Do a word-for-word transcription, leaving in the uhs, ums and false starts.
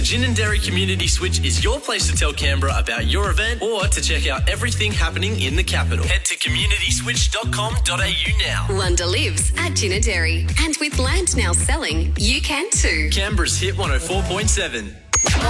Gin and Dairy Community Switch is your place to tell Canberra about your event or to check out everything happening in the capital. Head to community switch dot com dot a u now. Wonder lives at Gin and Dairy. And with land now selling, you can too. Canberra's Hit one oh four point seven.